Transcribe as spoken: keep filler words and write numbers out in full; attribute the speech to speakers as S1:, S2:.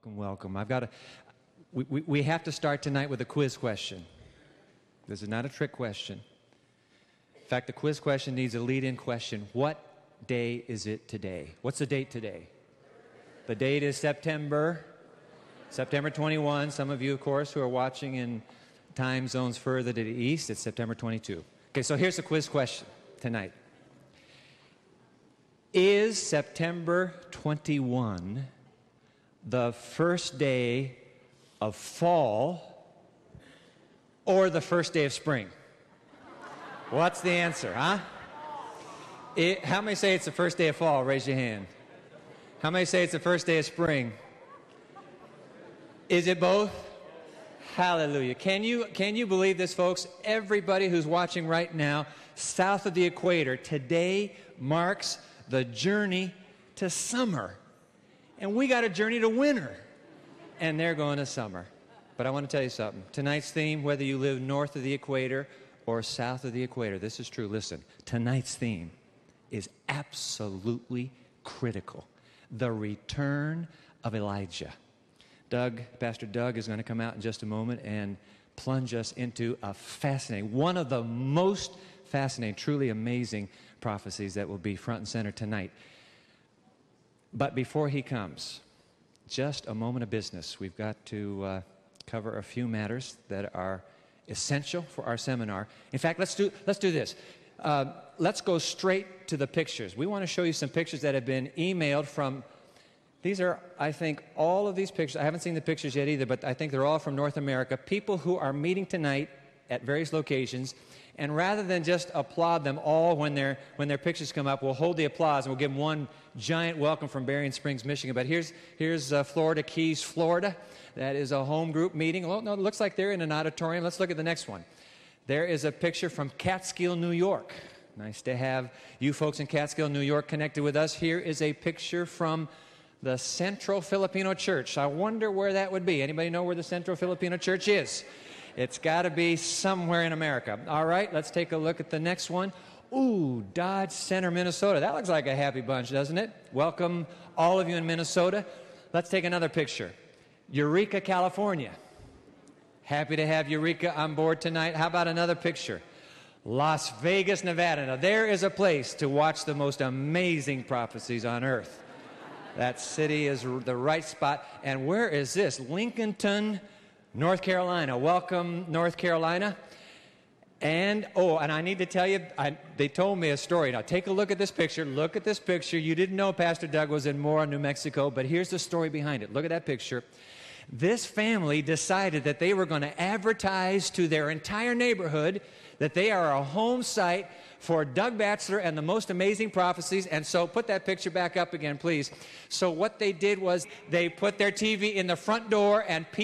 S1: Welcome, welcome. I've got a, we, we, we have to start tonight with a quiz question. This is not a trick question. In fact, the quiz question needs a lead-in question. What day is it today? What's the date today? The date is September, September twenty-first. Some of you, of course, who are watching in time zones further to the east, it's September twenty-second. Okay, so here's the quiz question tonight. Is September twenty-first the first day of fall or the first day of spring? What's the answer, huh? It, how many say it's the first day of fall? Raise your hand. How many say it's the first day of spring? Is it both? Hallelujah. Can you, can you believe this, folks? Everybody who's watching right now, south of the equator, today marks the journey to summer. And we got a journey to winter. And they're going to summer. But I want to tell you something. Tonight's theme, whether you live north of the equator or south of the equator, this is true. Listen, tonight's theme is absolutely critical. The return of Elijah. Doug, Pastor Doug is going to come out in just a moment and plunge us into a fascinating, one of the most fascinating, truly amazing prophecies that will be front and center tonight. But before he comes, just a moment of business. We've got to uh, cover a few matters that are essential for our seminar. In fact, let's do, let's do this. Uh, let's go straight to the pictures. We want to show you some pictures that have been emailed from, these are, I think, all of these pictures. I haven't seen the pictures yet either, but I think they're all from North America. People who are meeting tonight at various locations. And rather than just applaud them all when their, when their pictures come up, we'll hold the applause and we'll give them one giant welcome from Berrien Springs, Michigan. But here's, here's uh, Florida Keys, Florida. That is a home group meeting. Well, no, it looks like they're in an auditorium. Let's look at the next one. There is a picture from Catskill, New York. Nice to have you folks in Catskill, New York connected with us. Here is a picture from the Central Filipino Church. I wonder where that would be. Anybody know where the Central Filipino Church is? It's got to be somewhere in America. All right, let's take a look at the next one. Ooh, Dodge Center, Minnesota. That looks like a happy bunch, doesn't it? Welcome, all of you in Minnesota. Let's take another picture. Eureka, California. Happy to have Eureka on board tonight. How about another picture? Las Vegas, Nevada. Now, there is a place to watch the most amazing prophecies on earth. That city is the right spot. And where is this? Lincolnton, North Carolina. Welcome, North Carolina. And, oh, and I need to tell you, I, they told me a story. Now, take a look at this picture. Look at this picture. You didn't know Pastor Doug was in Mora, New Mexico, but here's the story behind it. Look at that picture. This family decided that they were going to advertise to their entire neighborhood that they are a home site for Doug Batchelor and the most amazing prophecies. And so put that picture back up again, please. So what they did was they put their T V in the front door and people